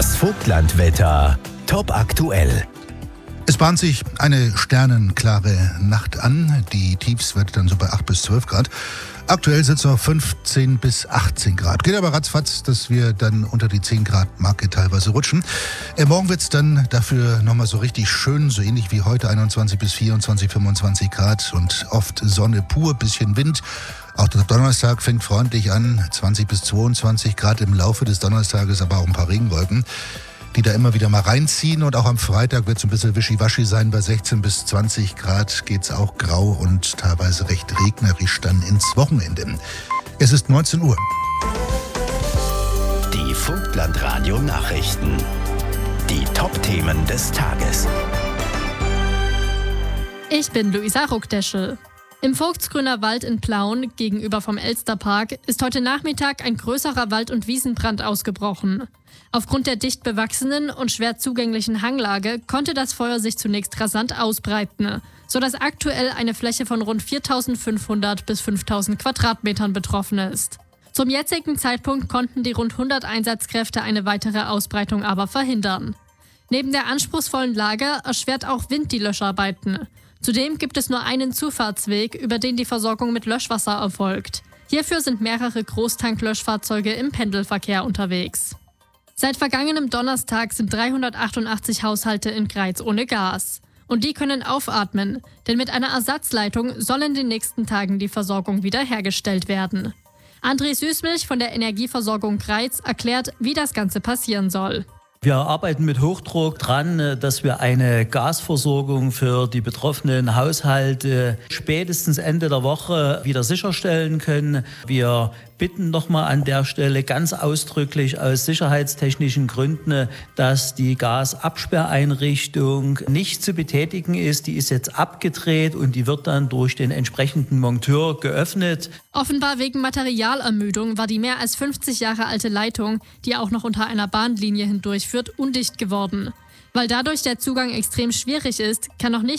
Das Vogtlandwetter. Top aktuell. Es bahnt sich eine sternenklare Nacht an. Die Tiefs wird dann so bei 8 bis 12 Grad. Aktuell sind es noch 15 bis 18 Grad. Geht aber ratzfatz, dass wir dann unter die 10 Grad Marke teilweise rutschen. Morgen wird es dann dafür nochmal so richtig schön, so ähnlich wie heute, 21 bis 24, 25 Grad und oft Sonne pur, bisschen Wind. Auch der Donnerstag fängt freundlich an, 20 bis 22 Grad im Laufe des Donnerstages, aber auch ein paar Regenwolken, die da immer wieder mal reinziehen. Und auch am Freitag wird es ein bisschen wischiwaschi sein. Bei 16 bis 20 Grad geht es auch grau und teilweise recht regnerisch dann ins Wochenende. Es ist 19 Uhr. Die Vogtlandradio-Nachrichten. Die Top-Themen des Tages. Ich bin Luisa Ruckdeschel. Im Vogtsgrüner Wald in Plauen, gegenüber vom Elsterpark, ist heute Nachmittag ein größerer Wald- und Wiesenbrand ausgebrochen. Aufgrund der dicht bewachsenen und schwer zugänglichen Hanglage konnte das Feuer sich zunächst rasant ausbreiten, sodass aktuell eine Fläche von rund 4.500 bis 5.000 Quadratmetern betroffen ist. Zum jetzigen Zeitpunkt konnten die rund 100 Einsatzkräfte eine weitere Ausbreitung aber verhindern. Neben der anspruchsvollen Lage erschwert auch Wind die Löscharbeiten. Zudem gibt es nur einen Zufahrtsweg, über den die Versorgung mit Löschwasser erfolgt. Hierfür sind mehrere Großtank-Löschfahrzeuge im Pendelverkehr unterwegs. Seit vergangenem Donnerstag sind 388 Haushalte in Greiz ohne Gas. Und die können aufatmen, denn mit einer Ersatzleitung soll in den nächsten Tagen die Versorgung wiederhergestellt werden. André Süßmilch von der Energieversorgung Greiz erklärt, wie das Ganze passieren soll. Wir arbeiten mit Hochdruck dran, dass wir eine Gasversorgung für die betroffenen Haushalte spätestens Ende der Woche wieder sicherstellen können. Wir bitten nochmal an der Stelle ganz ausdrücklich aus sicherheitstechnischen Gründen, dass die Gasabsperreinrichtung nicht zu betätigen ist. Die ist jetzt abgedreht und die wird dann durch den entsprechenden Monteur geöffnet. Offenbar wegen Materialermüdung war die mehr als 50 Jahre alte Leitung, die auch noch unter einer Bahnlinie hindurchführt, undicht geworden. Weil dadurch der Zugang extrem schwierig ist, kann noch nicht